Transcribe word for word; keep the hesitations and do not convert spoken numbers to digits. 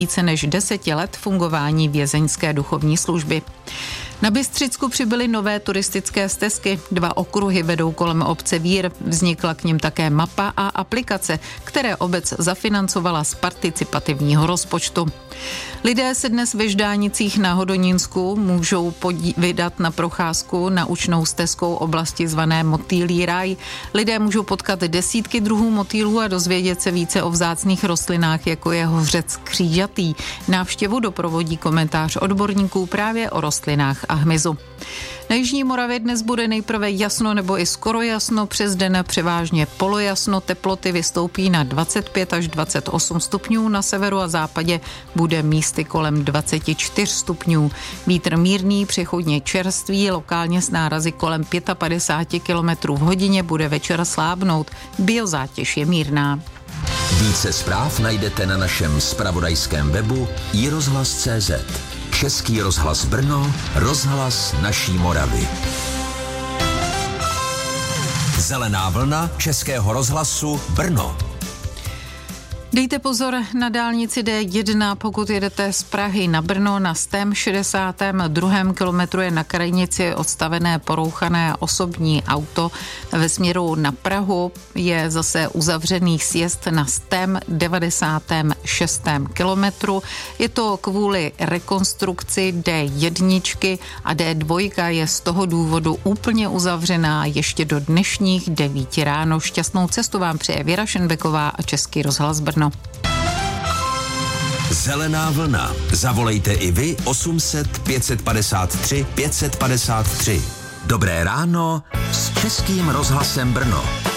více než deseti let fungování vězeňské duchovní služby. Na Bystřicku přibyly nové turistické stezky. Dva okruhy vedou kolem obce Vír. Vznikla k nim také mapa a aplikace, které obec zafinancovala z participativního rozpočtu. Lidé se dnes ve Ždánicích na Hodonínsku můžou podí- vydat na procházku naučnou stezkou oblasti zvané Motýlí ráj. Lidé můžou potkat desítky druhů motýlů a dozvědět se více o vzácných rostlinách, jako je hořec křížatý. Návštěvu doprovodí komentář odborníků právě o rostlinách a hmyzu. Na jižní Moravě dnes bude nejprve jasno nebo i skoro jasno, přes den převážně polojasno, teploty vystoupí na dvacet pět až dvacet osm stupňů, na severu a západě bude místy kolem dvacet čtyři stupňů. Vítr mírný, přechodně čerstvý, lokálně s nárazy kolem padesát pět kilometrů v hodině, bude večer slábnout, biozátěž je mírná. Více zpráv najdete na našem zpravodajském webu i rozhlas tečka cé zet. Český rozhlas Brno, rozhlas naší Moravy. Zelená vlna Českého rozhlasu Brno. Dejte pozor na dálnici D jedna, pokud jedete z Prahy na Brno, na sto šedesátém druhém kilometru je na krajnici odstavené porouchané osobní auto. Ve směru na Prahu je zase uzavřený sjezd na sto devadesátém šestém kilometru. Je to kvůli rekonstrukci D jedna a D dva je z toho důvodu úplně uzavřená ještě do dnešních devíti ráno. Šťastnou cestu vám přeje Věra Šenbeková a Český rozhlas Brno. Zelená vlna. Zavolejte i vy osm set pět padesát tři pět padesát tři. Dobré ráno s Českým rozhlasem Brno.